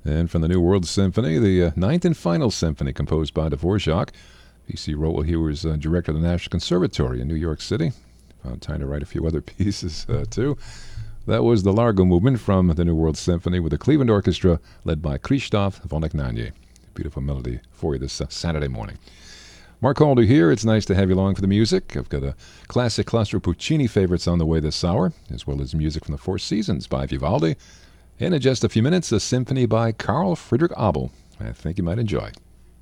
And from the New World Symphony, the ninth and final symphony composed by Dvorak. P.C. Rotwell, he was director of the National Conservatory in New York City. Found time to write a few other pieces, too. That was the Largo movement from the New World Symphony with the Cleveland Orchestra led by Krzysztof Vonegnaye. Beautiful melody for you this Saturday morning. Mark Calder here. It's nice to have you along for the music. I've got a classic cluster of Puccini favorites on the way this hour, as well as music from the Four Seasons by Vivaldi. And in just a few minutes, a symphony by Carl Friedrich Abel. I think you might enjoy.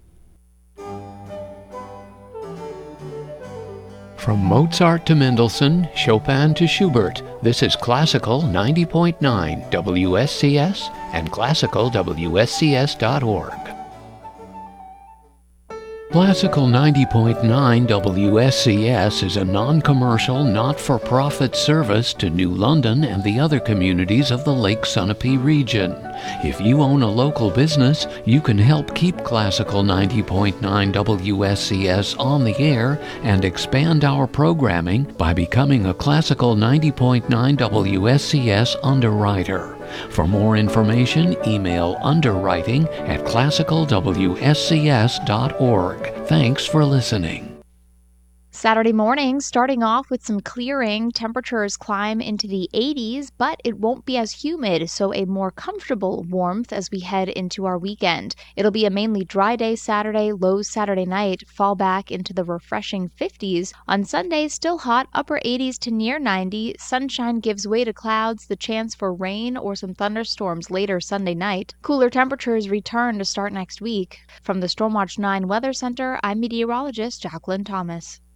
From Mozart to Mendelssohn, Chopin to Schubert, this is Classical 90.9 WSCS and ClassicalWSCS.org. Classical 90.9 WSCS is a non-commercial, not-for-profit service to New London and the other communities of the Lake Sunapee region. If you own a local business, you can help keep Classical 90.9 WSCS on the air and expand our programming by becoming a Classical 90.9 WSCS underwriter. For more information, email underwriting@classicalwscs.org. Thanks for listening. Saturday morning, starting off with some clearing. Temperatures climb into the 80s, but it won't be as humid, so a more comfortable warmth as we head into our weekend. It'll be a mainly dry day Saturday, lows Saturday night, fall back into the refreshing 50s. On Sunday, still hot, upper 80s to near 90. Sunshine gives way to clouds, the chance for rain or some thunderstorms later Sunday night. Cooler temperatures return to start next week. From the Stormwatch 9 Weather Center, I'm meteorologist Jacqueline Thomas.